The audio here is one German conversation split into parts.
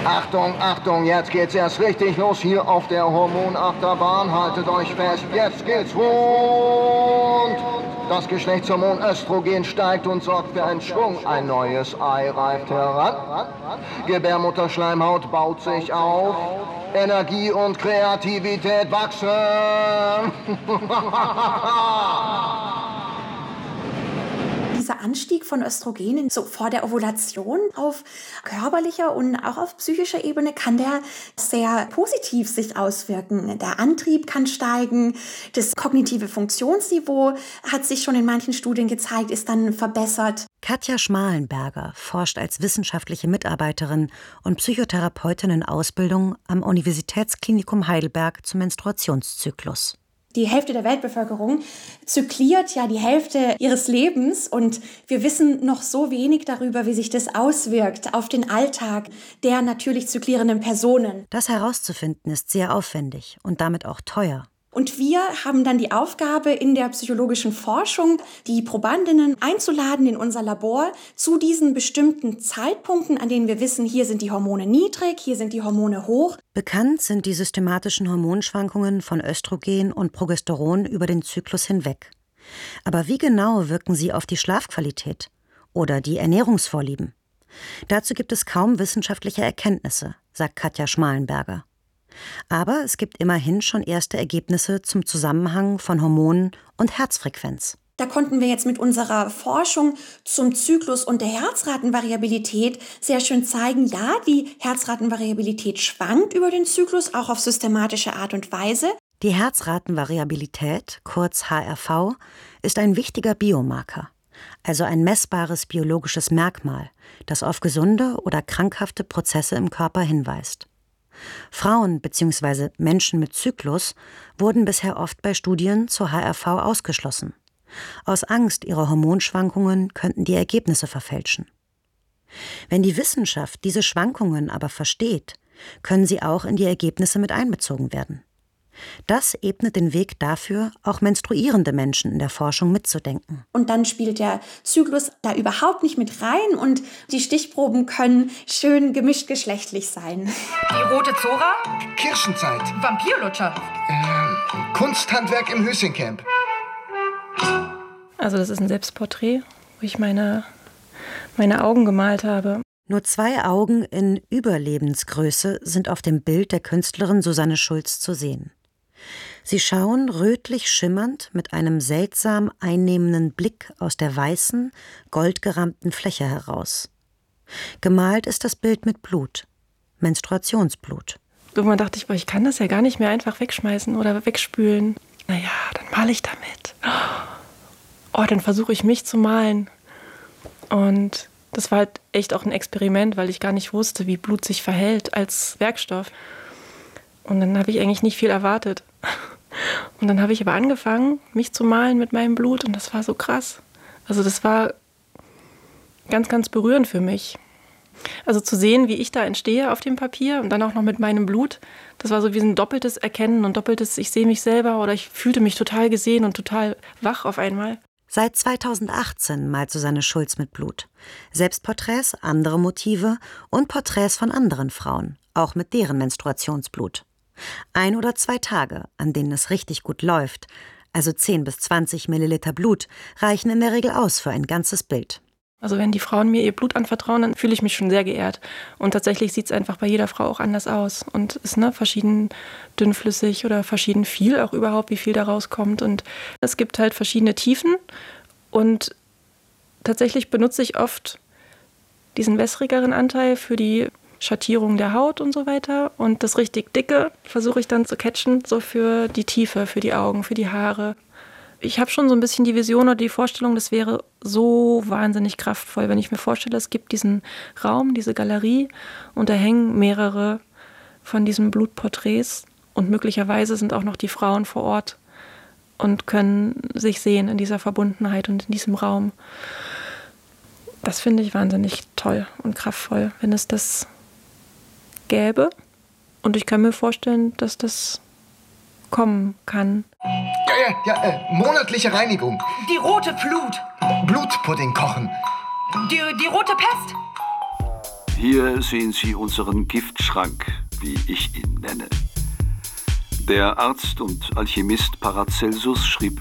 Achtung, Achtung, jetzt geht's erst richtig los hier auf der Hormonachterbahn. Haltet euch fest, jetzt geht's rund. Das Geschlechtshormon Östrogen steigt und sorgt für einen Schwung. Ein neues Ei reift heran. Gebärmutterschleimhaut baut sich auf. Energie und Kreativität wachsen. Dieser Anstieg von Östrogenen so vor der Ovulation auf körperlicher und auch auf psychischer Ebene kann der sehr positiv sich auswirken. Der Antrieb kann steigen, das kognitive Funktionsniveau hat sich schon in manchen Studien gezeigt, ist dann verbessert. Katja Schmalenberger forscht als wissenschaftliche Mitarbeiterin und Psychotherapeutin in Ausbildung am Universitätsklinikum Heidelberg zum Menstruationszyklus. Die Hälfte der Weltbevölkerung zykliert ja die Hälfte ihres Lebens und wir wissen noch so wenig darüber, wie sich das auswirkt auf den Alltag der natürlich zyklierenden Personen. Das herauszufinden ist sehr aufwendig und damit auch teuer. Und wir haben dann die Aufgabe in der psychologischen Forschung, die Probandinnen einzuladen in unser Labor zu diesen bestimmten Zeitpunkten, an denen wir wissen, hier sind die Hormone niedrig, hier sind die Hormone hoch. Bekannt sind die systematischen Hormonschwankungen von Östrogen und Progesteron über den Zyklus hinweg. Aber wie genau wirken sie auf die Schlafqualität oder die Ernährungsvorlieben? Dazu gibt es kaum wissenschaftliche Erkenntnisse, sagt Katja Schmalenberger. Aber es gibt immerhin schon erste Ergebnisse zum Zusammenhang von Hormonen und Herzfrequenz. Da konnten wir jetzt mit unserer Forschung zum Zyklus und der Herzratenvariabilität sehr schön zeigen, ja, die Herzratenvariabilität schwankt über den Zyklus, auch auf systematische Art und Weise. Die Herzratenvariabilität, kurz HRV, ist ein wichtiger Biomarker, also ein messbares biologisches Merkmal, das auf gesunde oder krankhafte Prozesse im Körper hinweist. Frauen bzw. Menschen mit Zyklus wurden bisher oft bei Studien zur HRV ausgeschlossen. Aus Angst, ihre Hormonschwankungen könnten die Ergebnisse verfälschen. Wenn die Wissenschaft diese Schwankungen aber versteht, können sie auch in die Ergebnisse mit einbezogen werden. Das ebnet den Weg dafür, auch menstruierende Menschen in der Forschung mitzudenken. Und dann spielt der Zyklus da überhaupt nicht mit rein und die Stichproben können schön gemischt geschlechtlich sein. Die rote Zora? Kirschenzeit. Vampirlutscher. Kunsthandwerk im Hüssencamp. Also das ist ein Selbstporträt, wo ich meine Augen gemalt habe. Nur 2 Augen in Überlebensgröße sind auf dem Bild der Künstlerin Susanne Schulz zu sehen. Sie schauen rötlich schimmernd mit einem seltsam einnehmenden Blick aus der weißen, goldgerahmten Fläche heraus. Gemalt ist das Bild mit Blut, Menstruationsblut. Irgendwann dachte ich, ich kann das ja gar nicht mehr einfach wegschmeißen oder wegspülen. Naja, dann male ich damit. Dann versuche ich mich zu malen. Und das war halt echt auch ein Experiment, weil ich gar nicht wusste, wie Blut sich verhält als Werkstoff. Und dann habe ich eigentlich nicht viel erwartet. Und dann habe ich aber angefangen, mich zu malen mit meinem Blut und das war so krass. Also das war ganz, ganz berührend für mich. Also zu sehen, wie ich da entstehe auf dem Papier und dann auch noch mit meinem Blut, das war so wie ein doppeltes Erkennen und doppeltes, ich sehe mich selber oder ich fühlte mich total gesehen und total wach auf einmal. Seit 2018 malt Susanne Schulz mit Blut. Selbstporträts, andere Motive und Porträts von anderen Frauen, auch mit deren Menstruationsblut. 1 oder 2 Tage, an denen es richtig gut läuft, also 10 bis 20 Milliliter Blut, reichen in der Regel aus für ein ganzes Bild. Also wenn die Frauen mir ihr Blut anvertrauen, dann fühle ich mich schon sehr geehrt. Und tatsächlich sieht es einfach bei jeder Frau auch anders aus. Und ist verschieden dünnflüssig oder verschieden viel auch überhaupt, wie viel da rauskommt. Und es gibt halt verschiedene Tiefen. Und tatsächlich benutze ich oft diesen wässrigeren Anteil für die Schattierung der Haut und so weiter. Und das richtig Dicke versuche ich dann zu catchen, so für die Tiefe, für die Augen, für die Haare. Ich habe schon so ein bisschen die Vision oder die Vorstellung, das wäre so wahnsinnig kraftvoll, wenn ich mir vorstelle, es gibt diesen Raum, diese Galerie und da hängen mehrere von diesen Blutporträts und möglicherweise sind auch noch die Frauen vor Ort und können sich sehen in dieser Verbundenheit und in diesem Raum. Das finde ich wahnsinnig toll und kraftvoll, wenn es das gäbe. Und ich kann mir vorstellen, dass das kommen kann. Monatliche Reinigung. Die rote Flut. Blutpudding kochen. Die rote Pest. Hier sehen Sie unseren Giftschrank, wie ich ihn nenne. Der Arzt und Alchemist Paracelsus schrieb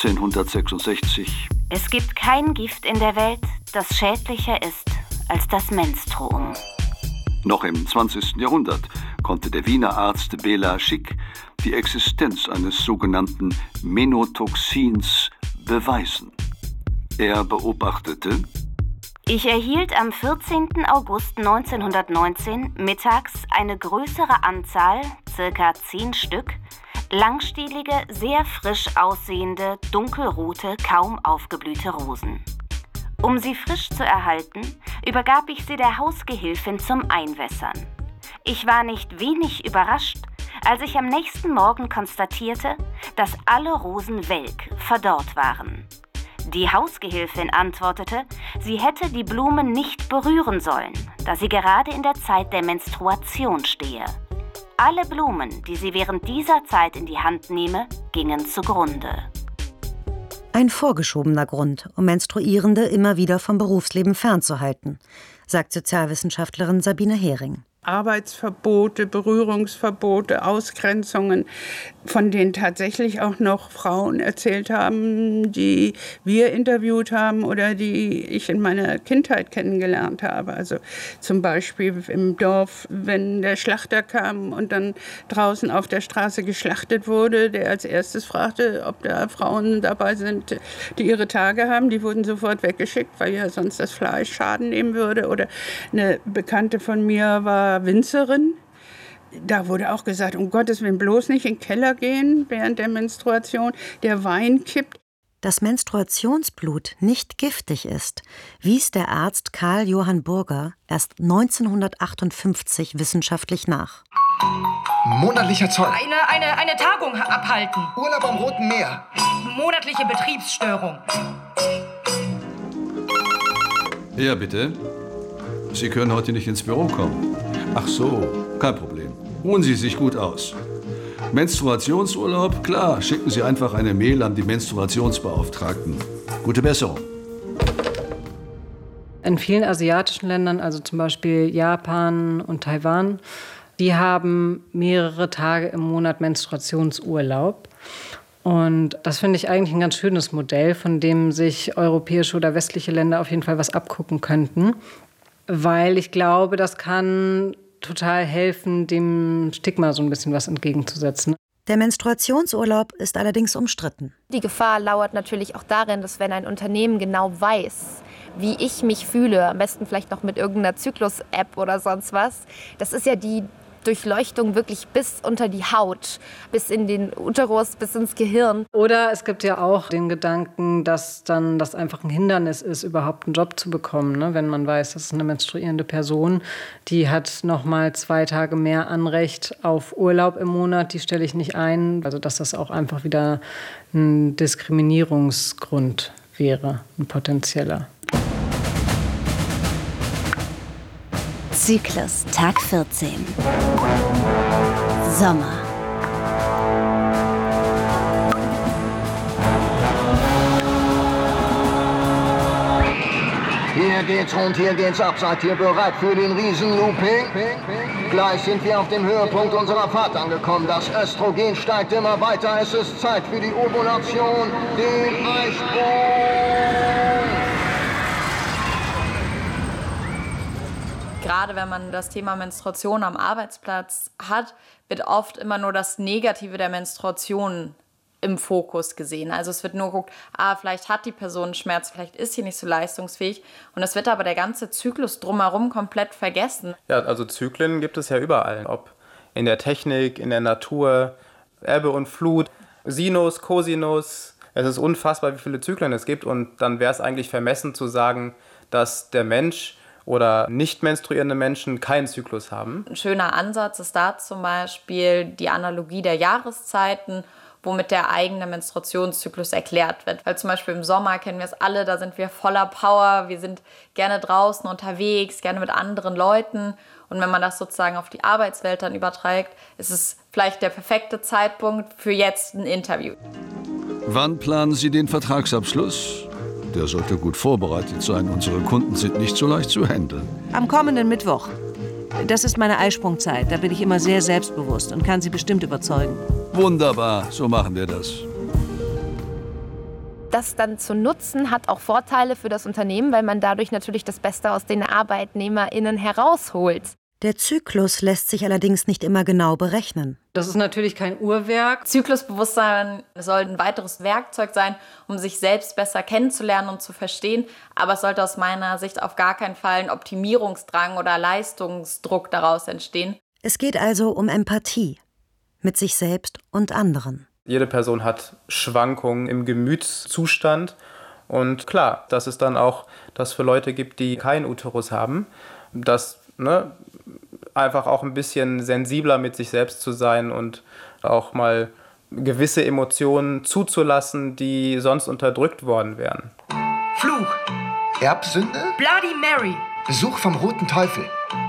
1566: Es gibt kein Gift in der Welt, das schädlicher ist als das Menstruum. Noch im 20. Jahrhundert konnte der Wiener Arzt Béla Schick die Existenz eines sogenannten Menotoxins beweisen. Er beobachtete: Ich erhielt am 14. August 1919 mittags eine größere Anzahl, circa 10 Stück, langstielige, sehr frisch aussehende, dunkelrote, kaum aufgeblühte Rosen. Um sie frisch zu erhalten, übergab ich sie der Hausgehilfin zum Einwässern. Ich war nicht wenig überrascht, als ich am nächsten Morgen konstatierte, dass alle Rosen welk, verdorrt waren. Die Hausgehilfin antwortete, sie hätte die Blumen nicht berühren sollen, da sie gerade in der Zeit der Menstruation stehe. Alle Blumen, die sie während dieser Zeit in die Hand nehme, gingen zugrunde. Ein vorgeschobener Grund, um Menstruierende immer wieder vom Berufsleben fernzuhalten, sagt Sozialwissenschaftlerin Sabine Hering. Arbeitsverbote, Berührungsverbote, Ausgrenzungen, von denen tatsächlich auch noch Frauen erzählt haben, die wir interviewt haben oder die ich in meiner Kindheit kennengelernt habe. Also zum Beispiel im Dorf, wenn der Schlachter kam und dann draußen auf der Straße geschlachtet wurde, der als erstes fragte, ob da Frauen dabei sind, die ihre Tage haben. Die wurden sofort weggeschickt, weil ja sonst das Fleisch Schaden nehmen würde. Oder eine Bekannte von mir war Winzerin. Da wurde auch gesagt, um Gottes Willen bloß nicht in den Keller gehen während der Menstruation. Der Wein kippt. Dass Menstruationsblut nicht giftig ist, wies der Arzt Karl Johann Burger erst 1958 wissenschaftlich nach. Monatlicher Zoll. Eine Tagung abhalten. Urlaub am Roten Meer. Monatliche Betriebsstörung. Ja, bitte. Sie können heute nicht ins Büro kommen. Ach so, kein Problem. Ruhen Sie sich gut aus. Menstruationsurlaub? Klar, schicken Sie einfach eine Mail an die Menstruationsbeauftragten. Gute Besserung. In vielen asiatischen Ländern, also zum Beispiel Japan und Taiwan, die haben mehrere Tage im Monat Menstruationsurlaub. Und das finde ich eigentlich ein ganz schönes Modell, von dem sich europäische oder westliche Länder auf jeden Fall was abgucken könnten. Weil ich glaube, das kann total helfen, dem Stigma so ein bisschen was entgegenzusetzen. Der Menstruationsurlaub ist allerdings umstritten. Die Gefahr lauert natürlich auch darin, dass wenn ein Unternehmen genau weiß, wie ich mich fühle, am besten vielleicht noch mit irgendeiner Zyklus-App oder sonst was, das ist ja die Durchleuchtung wirklich bis unter die Haut, bis in den Uterus, bis ins Gehirn. Oder es gibt ja auch den Gedanken, dass dann das einfach ein Hindernis ist, überhaupt einen Job zu bekommen. Ne? Wenn man weiß, das ist eine menstruierende Person, die hat noch mal 2 Tage mehr Anrecht auf Urlaub im Monat, die stelle ich nicht ein. Also dass das auch einfach wieder ein Diskriminierungsgrund wäre, ein potenzieller. Zyklus, Tag 14. Sommer. Hier geht's rund, hier geht's ab. Seid ihr bereit für den Riesen-Looping? Gleich sind wir auf dem Höhepunkt unserer Fahrt angekommen. Das Östrogen steigt immer weiter. Es ist Zeit für die Ovulation, den Eisprung. Gerade wenn man das Thema Menstruation am Arbeitsplatz hat, wird oft immer nur das Negative der Menstruation im Fokus gesehen. Also es wird nur geguckt, vielleicht hat die Person Schmerz, vielleicht ist sie nicht so leistungsfähig. Und es wird aber der ganze Zyklus drumherum komplett vergessen. Ja, also Zyklen gibt es ja überall. Ob in der Technik, in der Natur, Ebbe und Flut, Sinus, Cosinus. Es ist unfassbar, wie viele Zyklen es gibt. Und dann wäre es eigentlich vermessen zu sagen, dass der Mensch oder nicht menstruierende Menschen keinen Zyklus haben. Ein schöner Ansatz ist da zum Beispiel die Analogie der Jahreszeiten, womit der eigene Menstruationszyklus erklärt wird. Weil zum Beispiel im Sommer kennen wir es alle, da sind wir voller Power, wir sind gerne draußen unterwegs, gerne mit anderen Leuten. Und wenn man das sozusagen auf die Arbeitswelt dann überträgt, ist es vielleicht der perfekte Zeitpunkt für jetzt ein Interview. Wann planen Sie den Vertragsabschluss? Der sollte gut vorbereitet sein. Unsere Kunden sind nicht so leicht zu handeln. Am kommenden Mittwoch. Das ist meine Eisprungzeit. Da bin ich immer sehr selbstbewusst und kann Sie bestimmt überzeugen. Wunderbar, so machen wir das. Das dann zu nutzen, hat auch Vorteile für das Unternehmen, weil man dadurch natürlich das Beste aus den ArbeitnehmerInnen herausholt. Der Zyklus lässt sich allerdings nicht immer genau berechnen. Das ist natürlich kein Uhrwerk. Zyklusbewusstsein soll ein weiteres Werkzeug sein, um sich selbst besser kennenzulernen und zu verstehen. Aber es sollte aus meiner Sicht auf gar keinen Fall ein Optimierungsdrang oder Leistungsdruck daraus entstehen. Es geht also um Empathie mit sich selbst und anderen. Jede Person hat Schwankungen im Gemütszustand. Und klar, dass es dann auch das für Leute gibt, die keinen Uterus haben, dass einfach auch ein bisschen sensibler mit sich selbst zu sein und auch mal gewisse Emotionen zuzulassen, die sonst unterdrückt worden wären. Fluch. Erbsünde. Bloody Mary. Besuch vom Roten Teufel.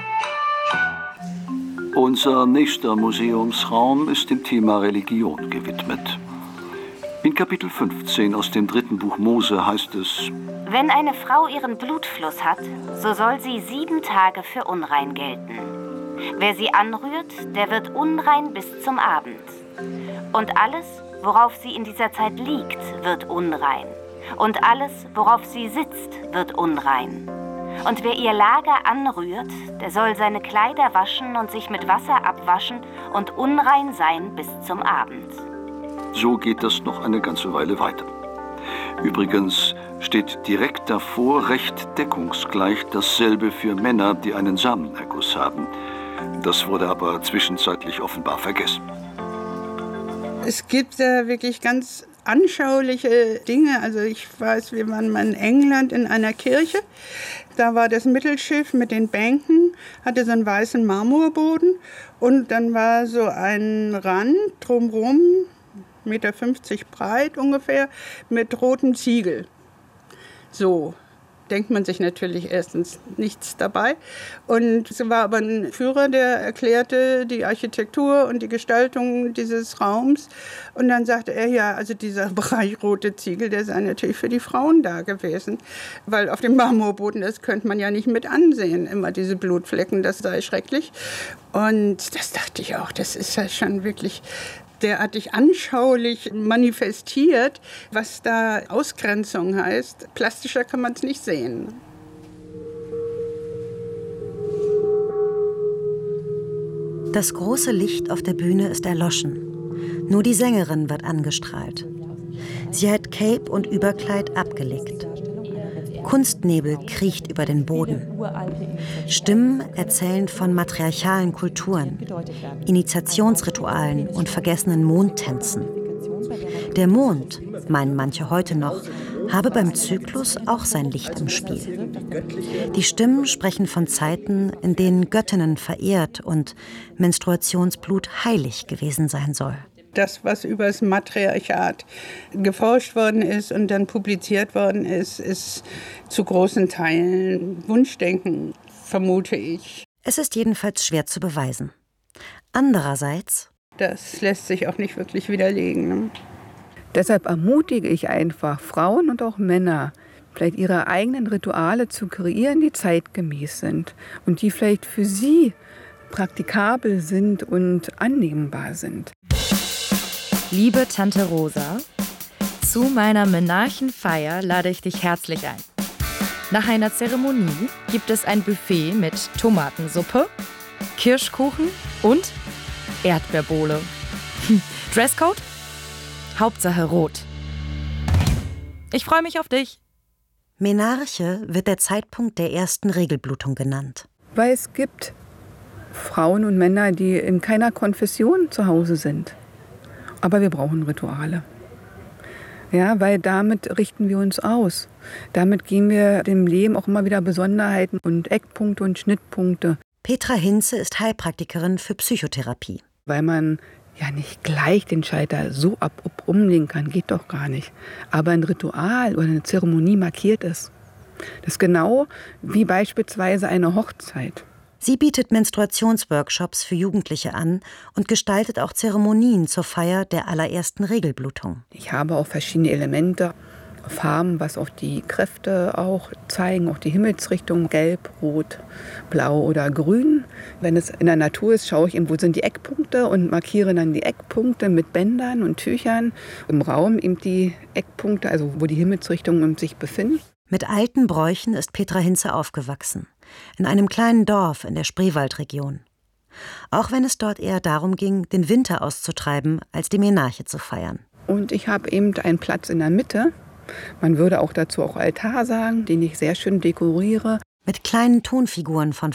Unser nächster Museumsraum ist dem Thema Religion gewidmet. In Kapitel 15 aus dem 3. Buch Mose heißt es: Wenn eine Frau ihren Blutfluss hat, so soll sie 7 Tage für unrein gelten. Wer sie anrührt, der wird unrein bis zum Abend. Und alles, worauf sie in dieser Zeit liegt, wird unrein. Und alles, worauf sie sitzt, wird unrein. Und wer ihr Lager anrührt, der soll seine Kleider waschen und sich mit Wasser abwaschen und unrein sein bis zum Abend. So geht das noch eine ganze Weile weiter. Übrigens steht direkt davor recht deckungsgleich dasselbe für Männer, die einen Samenerguss haben. Das wurde aber zwischenzeitlich offenbar vergessen. Es gibt wirklich ganz anschauliche Dinge. Also ich weiß, wir waren mal in England in einer Kirche. Da war das Mittelschiff mit den Bänken, hatte so einen weißen Marmorboden. Und dann war so ein Rand drumherum, 1,50 Meter breit ungefähr, mit rotem Ziegel. So denkt man sich natürlich erstens nichts dabei. Und es war aber ein Führer, der erklärte die Architektur und die Gestaltung dieses Raums. Und dann sagte er, ja, also dieser Bereich rote Ziegel, der sei natürlich für die Frauen da gewesen. Weil auf dem Marmorboden, das könnte man ja nicht mit ansehen, immer diese Blutflecken, das sei schrecklich. Und das dachte ich auch, das ist ja schon wirklich derartig anschaulich manifestiert, was da Ausgrenzung heißt. Plastischer kann man es nicht sehen. Das große Licht auf der Bühne ist erloschen. Nur die Sängerin wird angestrahlt. Sie hat Cape und Überkleid abgelegt. Kunstnebel kriecht über den Boden. Stimmen erzählen von matriarchalen Kulturen, Initiationsritualen und vergessenen Mondtänzen. Der Mond, meinen manche heute noch, habe beim Zyklus auch sein Licht im Spiel. Die Stimmen sprechen von Zeiten, in denen Göttinnen verehrt und Menstruationsblut heilig gewesen sein soll. Das, was über das Matriarchat geforscht worden ist und dann publiziert worden ist, ist zu großen Teilen Wunschdenken, vermute ich. Es ist jedenfalls schwer zu beweisen. Andererseits: Das lässt sich auch nicht wirklich widerlegen. Ne? Deshalb ermutige ich einfach Frauen und auch Männer, vielleicht ihre eigenen Rituale zu kreieren, die zeitgemäß sind und die vielleicht für sie praktikabel sind und annehmbar sind. Liebe Tante Rosa, zu meiner Menarchenfeier lade ich dich herzlich ein. Nach einer Zeremonie gibt es ein Buffet mit Tomatensuppe, Kirschkuchen und Erdbeerbohle. Dresscode? Hauptsache rot. Ich freue mich auf dich. Menarche wird der Zeitpunkt der ersten Regelblutung genannt. Weil es gibt Frauen und Männer, die in keiner Konfession zu Hause sind. Aber wir brauchen Rituale. Ja, weil damit richten wir uns aus. Damit geben wir dem Leben auch immer wieder Besonderheiten und Eckpunkte und Schnittpunkte. Petra Hinze ist Heilpraktikerin für Psychotherapie. Weil man ja nicht gleich den Schalter so abrupt umlegen kann, geht doch gar nicht. Aber ein Ritual oder eine Zeremonie markiert es. Das ist genau wie beispielsweise eine Hochzeit. Sie bietet Menstruationsworkshops für Jugendliche an und gestaltet auch Zeremonien zur Feier der allerersten Regelblutung. Ich habe auch verschiedene Elemente. Farben, was auch die Kräfte auch zeigen, auch die Himmelsrichtung, gelb, rot, blau oder grün. Wenn es in der Natur ist, schaue ich eben, wo sind die Eckpunkte und markiere dann die Eckpunkte mit Bändern und Tüchern. Im Raum eben die Eckpunkte, also wo die Himmelsrichtungen sich befinden. Mit alten Bräuchen ist Petra Hinze aufgewachsen, in einem kleinen Dorf in der Spreewaldregion. Auch wenn es dort eher darum ging, den Winter auszutreiben, als die Menarche zu feiern. Und ich habe eben einen Platz in der Mitte. Man würde auch dazu auch Altar sagen, den ich sehr schön dekoriere. Mit kleinen Tonfiguren von